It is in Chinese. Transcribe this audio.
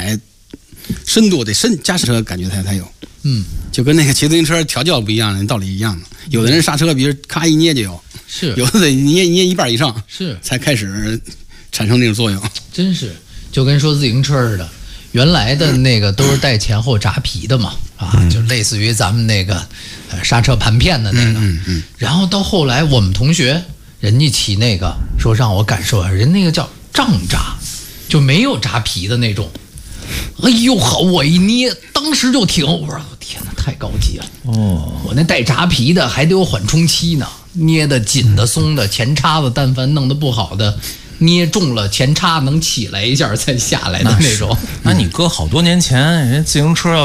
踩深度得驾驶车感觉才有。就跟那个骑自行车调教不一样的道理一样的。有的人刹车，比如咔一捏就有， 是有的得捏一半以上， 是才开始产生这种作用。 真是，就跟说自行车似的，原来的那个都是带前后扎皮的嘛，就类似于咱们那个刹车盘片的那个。然后到后来，我们同学人家骑那个，说让我感受人那个叫杖扎，就没有扎皮的那种。哎呦好，我一捏，当时就停。我说天哪，太高级了！我那带扎皮的还得有缓冲期呢，捏的紧的、松的，前叉子但凡弄得不好的，捏中了前叉能起来一下再下来的那种。 那你搁好多年前，人家自行车